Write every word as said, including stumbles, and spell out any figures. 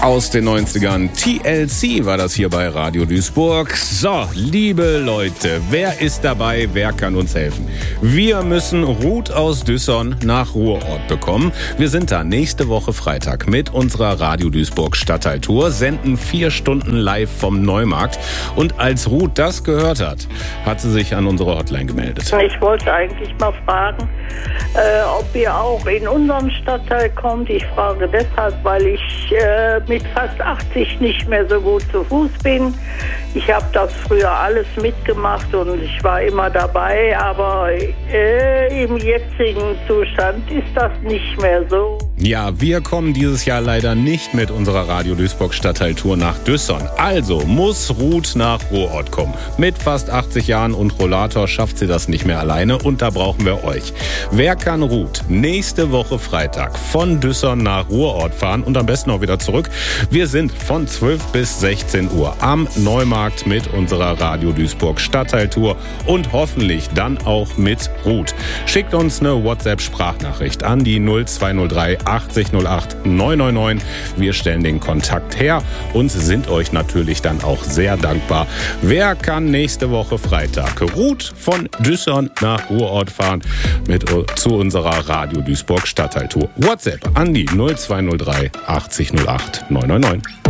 Aus den neunzigern. T L C war das hier bei Radio Duisburg. So, liebe Leute, wer ist dabei? Wer kann uns helfen? Wir müssen Ruth aus Düsson nach Ruhrort bekommen. Wir sind da nächste Woche Freitag mit unserer Radio Duisburg Stadtteiltour, senden vier Stunden live vom Neumarkt. Und als Ruth das gehört hat, hat sie sich an unsere Hotline gemeldet. Ich wollte eigentlich mal fragen, äh, ob ihr auch in unseren Stadtteil kommt. Ich frage deshalb, weil ich äh, mit fast achtzig nicht mehr so gut zu Fuß bin. Ich habe das früher alles mitgemacht und ich war immer dabei, aber äh, im jetzigen Zustand ist das nicht mehr so. Ja, wir kommen dieses Jahr leider nicht mit unserer Radio Duisburg Stadtteiltour nach Düsson. Also muss Ruth nach Ruhrort kommen. Mit fast achtzig Jahren und Rollator schafft sie das nicht mehr alleine und da brauchen wir euch. Wer kann Ruth nächste Woche Freitag von Düsson nach Ruhrort fahren und am besten auch wieder zurück? Wir sind von zwölf bis sechzehn Uhr am Neumarkt mit unserer Radio Duisburg Stadtteiltour und hoffentlich dann auch mit Ruth. Schickt uns eine WhatsApp-Sprachnachricht an die null zwei null drei achtzig null acht neun neun neun. Wir stellen den Kontakt her und sind euch natürlich dann auch sehr dankbar. Wer kann nächste Woche Freitag Ruth von Düsson nach Ruhrort fahren mit zu unserer Radio Duisburg Stadtteiltour? WhatsApp an die null zwei null drei achtzig null acht neun neun neun.